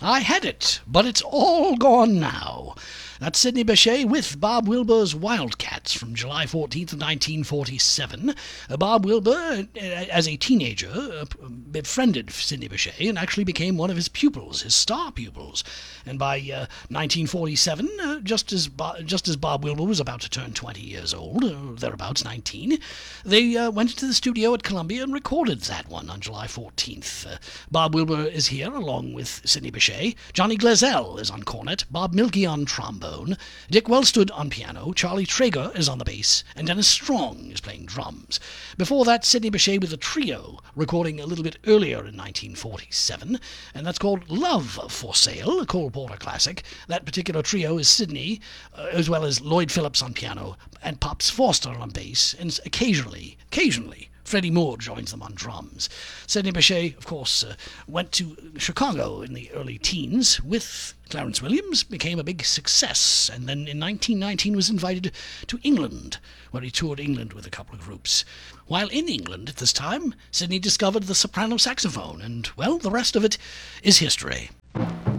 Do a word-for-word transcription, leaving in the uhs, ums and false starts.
I had it, but it's all gone now. That's Sidney Bechet with Bob Wilbur's Wildcats from July fourteenth, nineteen forty-seven. Uh, Bob Wilbur, uh, as a teenager, uh, befriended Sidney Bechet and actually became one of his pupils, his star pupils. And by uh, nineteen forty-seven, uh, just as Bo- just as Bob Wilbur was about to turn twenty years old, uh, thereabouts nineteen, they uh, went to the studio at Columbia and recorded that one on July fourteenth. Uh, Bob Wilbur is here along with Sidney Bechet. Johnny Glazell is on cornet, Bob Milkey on trombone, Dick Wellstood on piano, Charlie Traeger is on the bass, and Dennis Strong is playing drums. Before that, Sidney Bechet with a trio, recording a little bit earlier in nineteen forty-seven, and that's called Love for Sale, a Cole Porter classic. That particular trio is Sidney, uh, as well as Lloyd Phillips on piano, and Pops Foster on bass, and occasionally, occasionally, Freddie Moore joins them on drums. Sidney Bechet, of course, uh, went to Chicago in the early teens with Clarence Williams, became a big success, and then in nineteen nineteen was invited to England, where he toured England with a couple of groups. While in England at this time, Sidney discovered the soprano saxophone, and, well, the rest of it is history.